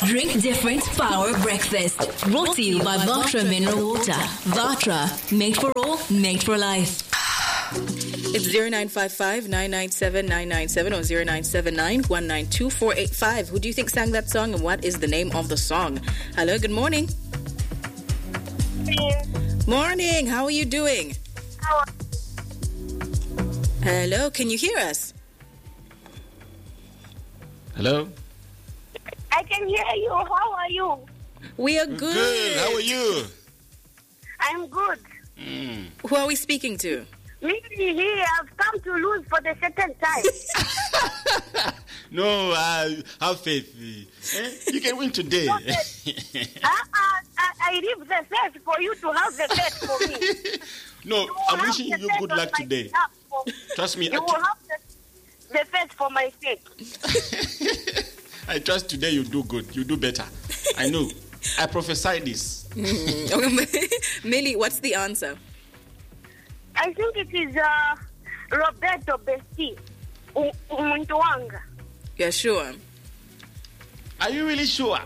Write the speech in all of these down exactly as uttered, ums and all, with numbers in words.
Drink different, power breakfast. Brought to you by Vatra Mineral Water. Vatra, made for all, made for life. It's zero nine five five, nine nine seven, nine nine seven or zero nine seven nine, one nine two, four eight five. Who do you think sang that song and what is the name of the song? Hello, good morning. Morning, how are you doing? Hello, can you hear us? Hello? I can hear you. How are you? We are good. Good. How are you? I'm good. Mm. Who are we speaking to? Me here. I've come to lose for the second time. No, uh, have faith. Eh? You can win today. uh, uh, I, I leave the faith for you to have the faith for me. No, You I'm will wishing have you the good faith luck on my today. behalf for- Trust me. You I, will have the, the faith for my sake. I trust today you do good. You do better. I know. I prophesy this. Mm. Okay, Millie, what's the answer? I think it is uh, Roberto Besti. U- Umuntu wanga. You're sure? Are you really sure?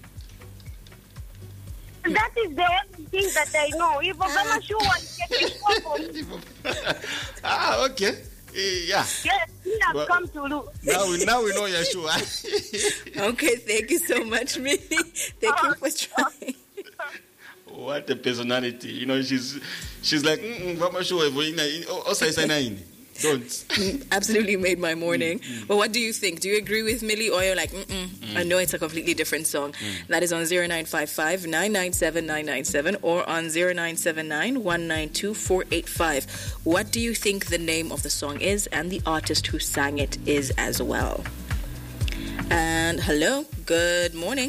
That is the only thing that I know. If I'm not sure, I can be sure for me. Ah, okay. Eh, yeah. Yes, we have Well, come to lose. Now we, now we know you're sure. Okay, thank you so much, Millie. Thank you for trying. What a personality. You know, she's she's like, mm I'm not sure. Don't. Absolutely made my morning. Mm-hmm. But what do you think? Do you agree with Millie, or you're like, mm-mm, mm. I know it's a completely different song? Mm. That is on zero nine five five, nine nine seven, nine nine seven or on zero nine seven nine, one nine two, four eight five. What do you think the name of the song is and the artist who sang it is as well? And hello, good morning.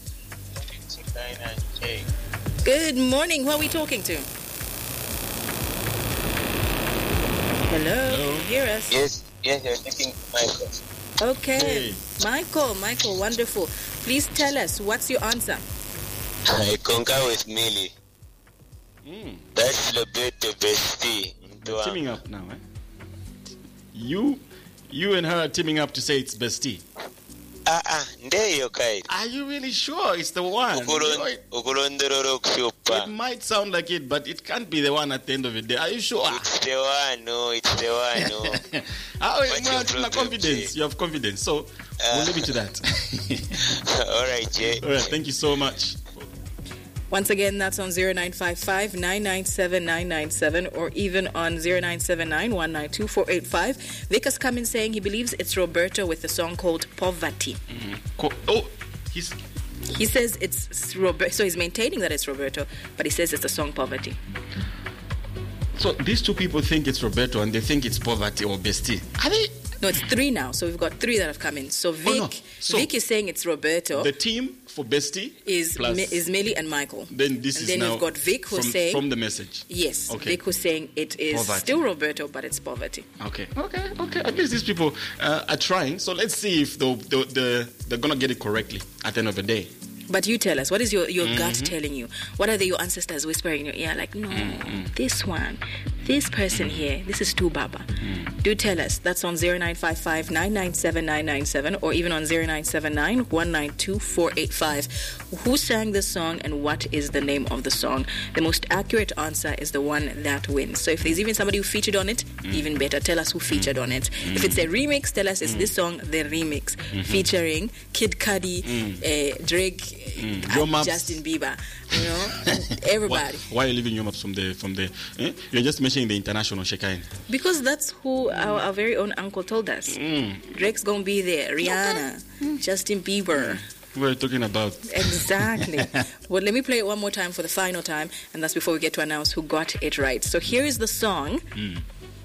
Good morning. Who are we talking to? Hello, Hello. Can you hear us? Yes, yes, you're speaking to Michael. Okay, hey. Michael, Michael, wonderful. Please tell us, what's your answer? I concur with Millie. Mm. That's Roberto Besti. We're teaming up now, eh? You, you and her are teaming up to say it's Besti. Ah, ah, there you go. Are you really sure it's the one? It might sound like it, but it can't be the one at the end of the day. Are you sure? It's the one, no, it's the one, no. Oh, well, you confidence. You have confidence. So, uh, we'll leave it to that. All right, Jay. All right, thank you so much. Once again, that's on zero nine five five, nine nine seven, nine nine seven or even on zero nine seven nine, one nine two, four eight five. Vic has come in saying he believes it's Roberto with the song called Poverty. Mm-hmm. Oh, he's... He says it's Roberto, so he's maintaining that it's Roberto, but he says it's the song Poverty. So these two people think it's Roberto and they think it's Poverty or Besti. Are they... No, it's three now. So we've got three that have come in. So Vic, oh, no. so Vic is saying it's Roberto. The team for Besti is plus, Mi- is Millie and Michael. Then this and is then now we've got Vic who's from, saying from the message. Yes, okay. Vic who's saying it is Poverty. Still Roberto, but it's Poverty. Okay, okay, okay. At least these people uh, are trying. So let's see if they'll, they'll, they're, they're gonna get it correctly at the end of the day. But you tell us, what is your, your mm-hmm. gut telling you? What are the, your ancestors whispering in your ear? Like, no, mm-hmm. this one, this person here, this is Tu Baba. Mm-hmm. Do tell us. That's on zero nine five five, nine nine seven, nine nine seven or even on zero nine seven nine, one nine two, four eight five. Who sang this song and what is the name of the song? The most accurate answer is the one that wins. So if there's even somebody who featured on it, mm-hmm. even better, tell us who featured mm-hmm. on it. Mm-hmm. If it's a remix, tell us it's mm-hmm. this song, the remix, mm-hmm. featuring Kid Cudi, mm-hmm. uh, Drake, mm. Justin Bieber, you know, everybody. Why, why are you leaving your maps from the from the? Eh? You're just mentioning the international Shekain. Because that's who our, our very own uncle told us. Mm. Drake's gonna be there. Rihanna, okay. Justin Bieber. We're talking about exactly. Well, let me play it one more time for the final time, and that's before we get to announce who got it right. So here is the song. Mm.